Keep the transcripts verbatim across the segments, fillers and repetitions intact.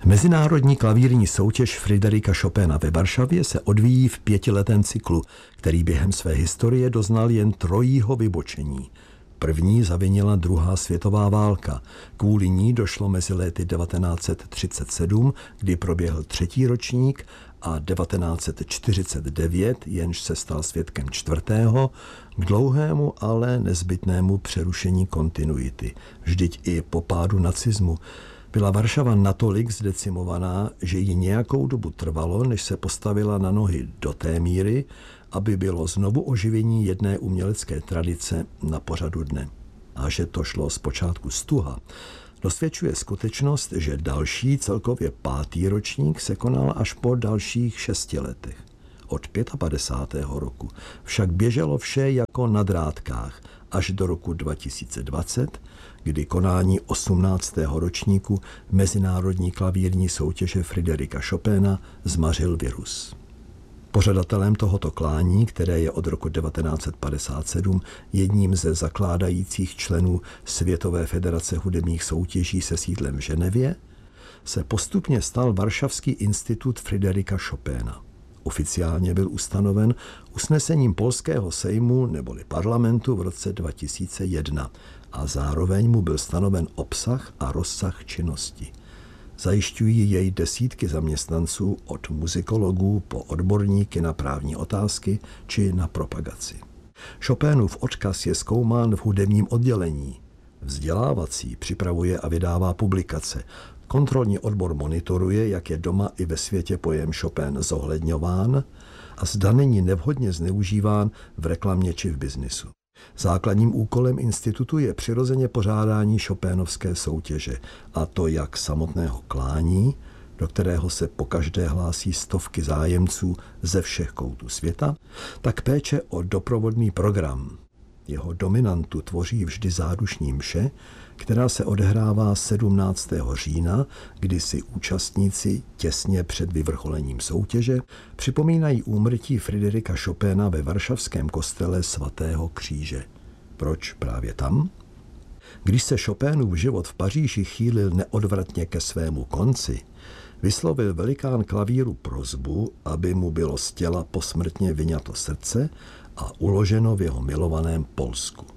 Mezinárodní klavírní soutěž Fryderika Chopina ve Varšavě se odvíjí v pětiletém cyklu, který během své historie doznal jen trojího vybočení. První zavinila druhá světová válka. Kvůli ní došlo mezi léty devatenáct set třicet sedm, kdy proběhl třetí ročník, a devatenáct set čtyřicet devět, jenž se stal svědkem čtvrtého, k dlouhému, ale nezbytnému přerušení kontinuity. Vždyť i po pádu nacismu byla Varšava natolik zdecimovaná, že jí nějakou dobu trvalo, než se postavila na nohy do té míry, aby bylo znovu oživení jedné umělecké tradice na pořadu dne. A že to šlo zpočátku stuha, dosvědčuje skutečnost, že další celkově pátý ročník se konal až po dalších šesti letech. Od padesátého pátého roku však běželo vše jako na drátkách až do roku dva tisíce dvacet, kdy konání osmnáctého ročníku Mezinárodní klavírní soutěže Fryderika Chopina zmařil virus. Pořadatelem tohoto klání, které je od roku devatenáct set padesát sedm jedním ze zakládajících členů Světové federace hudebních soutěží se sídlem v Ženevě, se postupně stal Varšavský institut Fryderika Chopina. Oficiálně byl ustanoven usnesením polského sejmu neboli parlamentu v roce dva tisíce jedna a zároveň mu byl stanoven obsah a rozsah činnosti. Zajišťují jej desítky zaměstnanců od muzikologů po odborníky na právní otázky či na propagaci. Chopinův odkaz je zkoumán v hudebním oddělení. Vzdělávací připravuje a vydává publikace. Kontrolní odbor monitoruje, jak je doma i ve světě pojem Chopin zohledňován a zda není nevhodně zneužíván v reklamě či v biznisu. Základním úkolem institutu je přirozeně pořádání Chopinovské soutěže, a to jak samotného klání, do kterého se pokaždé hlásí stovky zájemců ze všech koutů světa, tak péče o doprovodný program. Jeho dominantu tvoří vždy zádušní mše, která se odehrává sedmnáctého října, kdy si účastníci těsně před vyvrcholením soutěže připomínají úmrtí Fryderika Chopina ve varšavském kostele svatého Kříže. Proč právě tam? Když se Chopinův život v Paříži chýlil neodvratně ke svému konci, vyslovil velikán klavíru prosbu, aby mu bylo z těla posmrtně vyňato srdce a uloženo v jeho milovaném Polsku.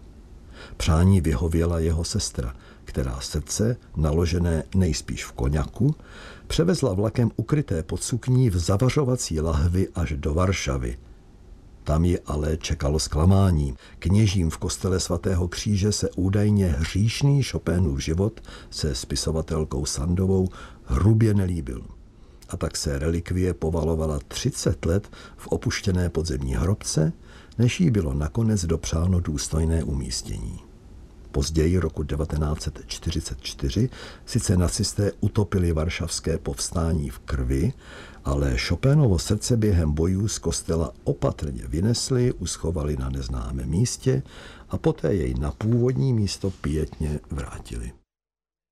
Přání vyhověla jeho sestra, která srdce, naložené nejspíš v koňaku, převezla vlakem ukryté pod sukní v zavařovací lahvi až do Varšavy. Tam ji ale čekalo zklamání. Kněžím v kostele svatého Kříže se údajně hříšný Chopinův život se spisovatelkou Sandovou hrubě nelíbil. A tak se relikvie povalovala třicet let v opuštěné podzemní hrobce, než jí bylo nakonec dopřáno důstojné umístění. Později roku devatenáct set čtyřicet čtyři sice nacisté utopili varšavské povstání v krvi, ale Chopinovo srdce během bojů z kostela opatrně vynesli, uschovali na neznámém místě a poté jej na původní místo pietně vrátili.